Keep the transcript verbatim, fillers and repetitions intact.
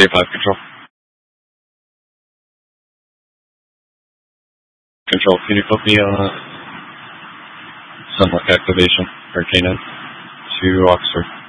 K five Control. Control, can you put me on Sunlock activation for K nine to Oxford?